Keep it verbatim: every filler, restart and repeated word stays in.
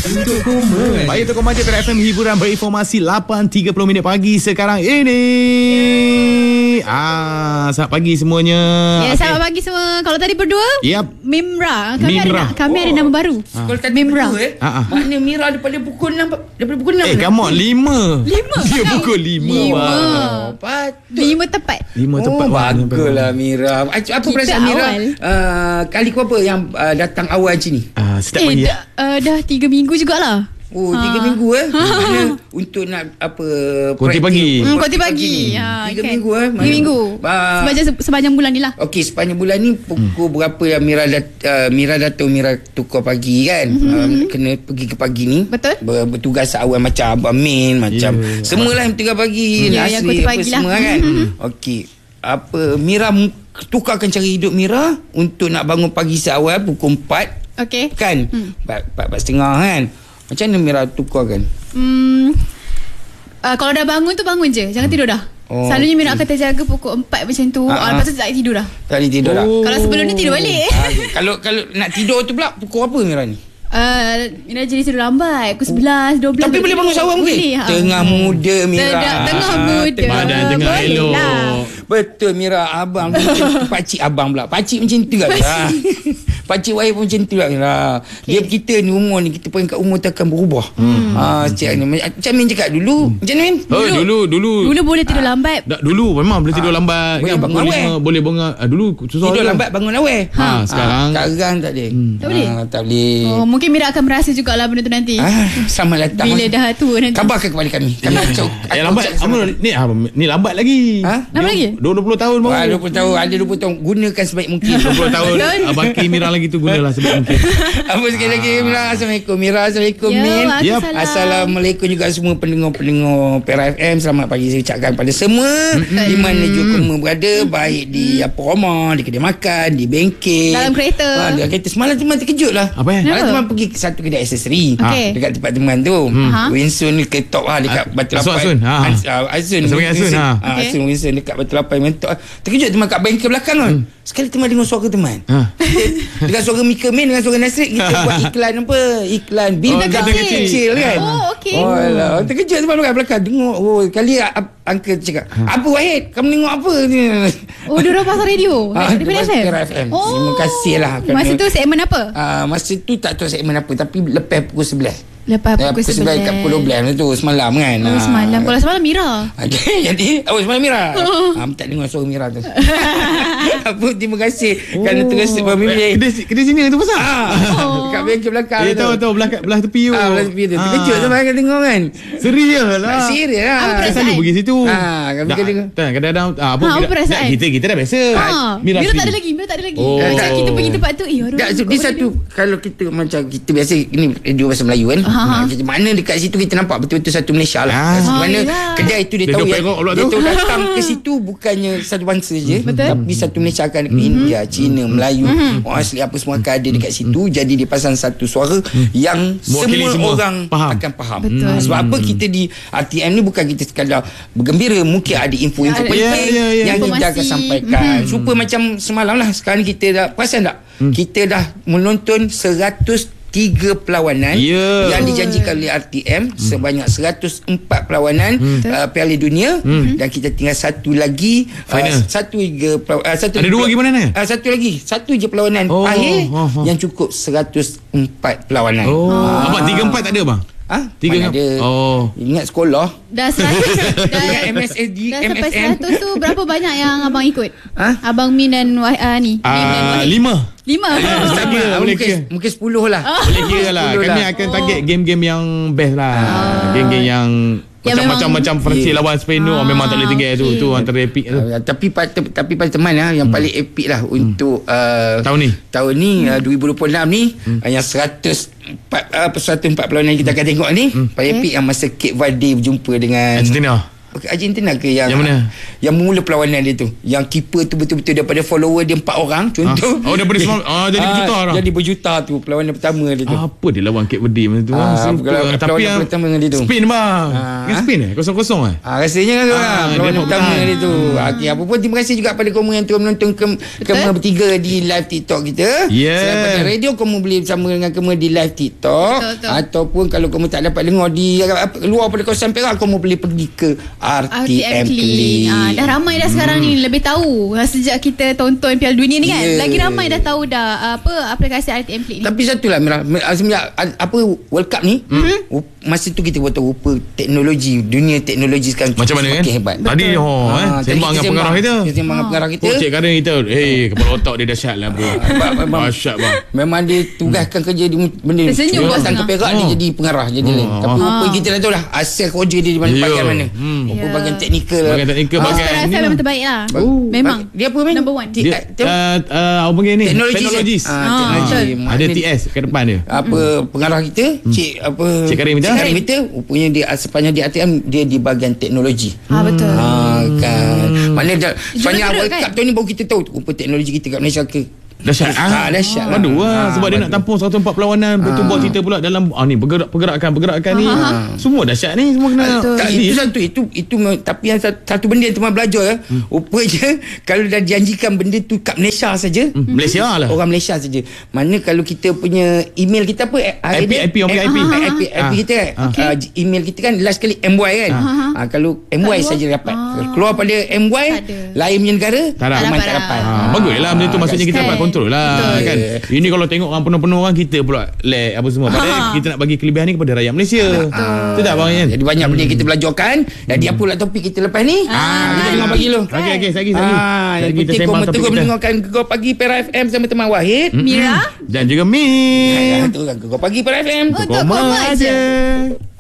Untuk komen. Baik, untuk komen F M hiburan berinformasi lapan tiga puluh minit pagi sekarang ini. Ah, selamat pagi semuanya. Ya, okay. Selamat pagi semua. Kalau tadi berdua, yep. Mimra. Kami Mimra. ada kami oh. ada nama baru. Ah. Kalau tadi Mimra. berdua, eh, ah, ah. maknanya Mira daripada pukul enam, daripada pukul enam. Eh, come on, lima. Lima. Dia pukul lima. Lima. Oh, patut. Lima tepat. Lima oh, tepat. Baguslah Mira. Apa Kita perasaan Mira uh, kali ke apa yang uh, datang awal macam ni? Ah, setiap Eh, pagi. dah, uh, dah tiga minggu jugalah. Oh, Ha. tiga minggu eh. Mana untuk nak apa? Konti pagi. Hmm, konti pagi. Ha, Tiga okay. minggu eh. Tiga minggu. Uh, Sepanjang, sepanjang bulan ni lah. Okey, sepanjang bulan ni pukul hmm. berapa yang Mira dat, uh, Mira datang Mira tukar pagi kan? Mm-hmm. Um, kena pergi ke pagi ni. Betul. Ber, bertugas awal macam admin, macam yeah. semualah yang bertugas pagi, yeah, Nasri apa lah. semua kan. Mm-hmm. Okey. Apa Mira tukarkan cara hidup Mira untuk nak bangun pagi seawal pukul empat. Okey. Kan? Hmm. empat setengah kan? Macam mana Mira tukarkan? Hmm, uh, kalau dah bangun tu bangun je. Jangan tidur dah. Oh, Selalunya Mira okay. akan terjaga pukul empat macam tu. Ah, uh, ah. Lepas tu tak tidur dah. Tak boleh tidur dah. Oh. Kalau sebelum ni tidur balik. Ah, kalau kalau nak tidur tu pula pukul apa Mira ni? Uh, Mira jadi tidur lambat. Pukul sebelas, dua belas. Tapi boleh bangun seawal mungkin? Boleh, ha. Tengah muda Mira. Tengah, tengah muda. Badan tengah Boleh elok. lah. Betul Mira. Abang macam tu. Pakcik abang pula. Pakcik macam tu kan Mira. Pakcik Wahid pun macam tu lah Mira. Okay. Dia kita ni umur ni, kita peringkat umur tak akan berubah. Hmm. Ha, cik ni. Macam Min cakap dulu. Hmm. Macam ni Min? Oh, dulu dulu. Dulu boleh tidur lambat. Tak, dulu memang boleh tidur Ah. lambat. Boleh Kan, bangun pukul awal. lima boleh bangun. Ah, dulu susah. Tidur je. lambat bangun awal. Ha, sekarang Sekarang tak boleh. Hmm. Tak boleh? Ha, tak boleh. Oh, mungkin Mira akan merasa jugalah benda tu nanti. Ah, selamat datang. Bila dah tua nanti. Kabarkan kepada kami. Kami akan Eh, lambat. Amun, ni ah, ni lambat lagi. Ha? Lambat lagi? dua puluh tahun baru. Wah, dua puluh tahun. Ada dua puluh tahun. Gunakan sebaik mungkin. dua puluh tahun. Betul. ah, Baki Mira lagi tu gunalah sebaik mungkin. Apa sekali lagi Mira. Assalamualaikum Mira. Assalamualaikum Ya, Min. waalaikumsalam. Assalamualaikum juga semua pendengar-pendengar Pera F M. Selamat pagi saya ucapkan pada semua mm-hmm. di mana juga kamu berada, baik di apa rumah, di kedai makan, di bengkel, Dalam kereta. ha, dalam kereta. Semalam teman terkejut lah. Apa yang? Semalam Kenapa? teman pergi ke satu kedai aksesori Okey. dekat tempat teman tu. Aha. Winson ni ke top lah dekat Ah, Batu Asun, Lapai. Asun, ha. Ans- ah, Asun. Asun, Asun, ha. Ah, Okey. Asun Winson dekat Batu Lapai mentok. Terkejut teman kat bengkel belakang kan. Sekali teman dengar suara teman. Ha. Kita, dengan suara Mika Min, dengan suara Nasrid, kita buat iklan apa? Iklan bil Oh, kecil, kecil. kecil kan. Oh, okey. Oh, alah. Terkejut teman kat belakang dengar. Oh, kali a- Uncle cakap, apa Wahid? Kamu tengok apa ni? Oh, dia orang pasal radio. Ah, Daripada lepas F M. Pera F M. Oh. Terima kasih lah. Masa tu segmen apa? Uh, masa tu tak tahu segmen apa, tapi lepas pukul sebelas. Lepas Eh, pukul sebelas. kat pukul dua belas tu semalam kan. Oh, Ah. semalam. Kalau semalam Mira. Okay, jadi oh semalam Mira. Ah, tak dengar suara Mira tu. Apa, terima kasih oh. kerana terus memilih. Eh, kedai, kedai sini tu pasal. Ah, Oh. kat bengkel belakang Eh, tu. tahu tahu belah belah tepi tu. Ah, belah tepi tu. Terkejut tu kan tengok kan. Serius lah. Serius lah. Apa Saya perasaan? selalu pergi situ. Ah, kami Tak, kena- tak, kadang-kadang ah, apa Ha, apa Mira- perasaan? tak, kita kita dah biasa. Ha, Mira, sendiri. tak ada lagi. Mira tak ada lagi. Oh. Macam kita pergi tempat tu. Eh, orang Tak, so, buka dia benda satu ni. kalau kita macam kita biasa ini radio bahasa Melayu kan. Ha, ha. Ah, kita mana dekat situ kita nampak betul-betul satu Malaysia lah. Ah. Ah, mana Oh, yelah. kedai itu dia, Dia tahu jumpa yang tengok pula dia tu. tahu datang ke situ bukannya satu bangsa je, Betul. tapi satu Malaysia akan dekat India, Cina, Melayu, orang asli apa semua akan ada dekat situ. Jadi dia pasang satu suara yang Mewakili semua, semua. orang Faham. akan faham. Betul. Ah, sebab apa kita di R T M ni bukan kita sekadar bergembira, mungkin ada info-info Ada- penting Ya, ya, ya. yang kita Informasi. akan sampaikan. Mhm. Supaya macam semalam lah, sekarang kita dah perasan tak? Hmm. Kita dah menonton seratus tiga perlawanan Ya. yang dijanjikan oleh R T M, hmm. sebanyak seratus empat perlawanan hmm. uh, Piala Dunia, hmm. dan kita tinggal satu lagi Final. uh, satu je uh, satu Ada dua lagi mana ni? uh, satu lagi satu je perlawanan Oh, akhir oh, oh. yang cukup seratus empat perlawanan. Oh, Ah. abang tiga empat tak ada bang? Ah, Tiga mana ke- ada. Oh. Ingat sekolah. Dah seratus. dah, Ingat M S S D, dah M sampai S M. seratus tu berapa banyak yang abang ikut? Ha? Abang Min dan Wah, uh, ni. Min dan Ah, Wahid. lima. Lima. Ah, Sama, boleh kira, boleh mungkin, kira. mungkin sepuluh lah. Boleh kira lah. sepuluh Kami lah. akan target game-game yang best lah. Game-game yang Yang macam-macam memang- macam Perancis Yeah. lawan Spain tu Ah, memang tak boleh tinggal tu. okay. Tu antara epic tu. Uh, tapi pada tapi pada teman lah yang paling epic lah untuk uh, Tahun ni. tahun ni uh, dua ribu dua puluh enam ni uh, yang seratus empat uh, seratus empat perlawanan kita akan tengok ni paling Okay. epic yang masa Cape Verde berjumpa dengan Argentina. Argentina ke yang Yang mana? Yang mula perlawanan dia tu. Yang keeper tu betul-betul daripada follower dia empat orang contoh. Ah. Oh daripada semua ah, jadi berjuta orang. Jadi berjuta tu perlawanan pertama dia tu. Apa dia lawan Cape Verde masa tu? Ah, Ah, perlawanan tapi yang pertama dengan dia tu. Spain bang. Ah. Yang Spain eh? Kosong-kosong eh? Ah, rasanya kan tu Ah, lah dia perlawanan nak pertama menang. dia tu. Okay, apa pun terima kasih juga pada kamu yang turut menonton ke, kamu bertiga di live TikTok kita. Yeah. Selain pada radio kamu boleh bersama dengan kamu di live TikTok. Betul, betul. Ataupun kalau kamu tak dapat dengar di luar pada kawasan Perak, kamu boleh pergi ke R T M Klik. Ah, dah ramai dah sekarang Hmm. ni lebih tahu sejak kita tonton Piala Dunia ni kan. Yeah. Lagi ramai dah tahu dah apa aplikasi R T M Klik ni. Tapi satulah Mira, semenjak apa World Cup ni, mm-hmm. masa tu kita buat tahu rupa teknologi, dunia teknologi sekarang Macam mana kan? semakin hebat. Tadi oh eh Ah, tadi sembang kita dengan pengarah kita. Kita sembang dengan pengarah kita. Oh, Cik Karim kita. Eh, kepala otak dia dahsyat lah bro. Memang- Dahsyat bang. Memang dia tugaskan kerja di benda ni. Tersenyum Cuma bos datang ke tengah. Perak dia Oh. jadi pengarah jadi Oh. lain. Tapi Ah. rupa kita dah tahu dah asal kerja dia di mana Ya. bahagian mana. Hmm. Rupa Ya. bahagian teknikal. Bahagian teknikal, Ah. bahagian- Suara F M memang terbaik lah. Oh. Memang. Dia apa men? Number one. T- Dia tu- uh, uh, apa panggil ni? Teknologis. Teknologis. Ah, Ah, teknologi. betul. Ada Maknanya- T S ke depan dia. apa pengarah kita cik apa Cik Karim kita. Cik Karim kita rupanya dia sepanjang di A T M dia di bahagian teknologi. Ah betul. Ha kan. Mana dah sepanjang teruk World kan? Cup tu ni baru kita tahu rupa teknologi kita kat Malaysia ke. Dahsyat. Ah, dahsyat lah. Aduh lah. Ah, Sebab dia nak betul. tampung seratus empat perlawanan. Betul buat cerita pula dalam ah, ni bergerak pergerakan pergerakan ni. Semua dahsyat ni. Semua kena. Betul. Tak, study. itu satu itu itu memang- tapi yang satu, satu benda yang teman belajar ya. Hmm. Rupanya kalau dah janjikan benda tu kat Malaysia saja. Hmm, Malaysia lah. Orang Malaysia saja. Mana kalau kita punya email kita apa? I P, I P, orang punya I P. I P, I P Ah. kita kan. Ah. Uh, email kita kan last kali M Y kan. Ah, kalau M Y Tak saja keluar? dapat. Ah. Keluar pada M Y Tak ada. lain punya negara Tak dapat. memang tak Tak dapat. Ah, bagus lah benda tu maksudnya kita kan. dapat kontrol lah. Betul. Kan. Ini kalau tengok orang penuh-penuh orang kita pula lag apa semua. Padahal kita nak bagi kelebihan ni kepada rakyat Malaysia. Betul tak bang Yan? Jadi banyak benda yang kita belajarkan. Jadi apa pula topik kita lepas ni? Ah, kita dengar pagi dulu. Okey okey lagi lagi. Ah, yang Lagi kita penting sembang kau topik terus kita. mendengarkan Gegar Pagi Perak F M sama teman Wahid. Mira Dan juga Ya, Min. tu kan Gegar Pagi Perak F M. untuk Koma koma je. je.